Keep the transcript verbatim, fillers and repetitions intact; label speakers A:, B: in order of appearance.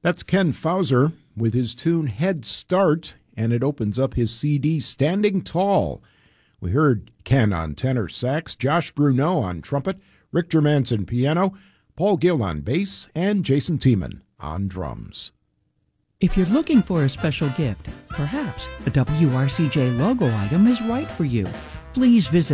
A: That's Ken Fauser with his tune Head Start, and it opens up his C D Standing Tall. We heard Ken on tenor sax, Josh Bruneau on trumpet, Rick Germanson piano, Paul Gill on bass, and Jason Tiemann on drums.
B: If you're looking for a special gift, perhaps a W R C J logo item is right for you. Please visit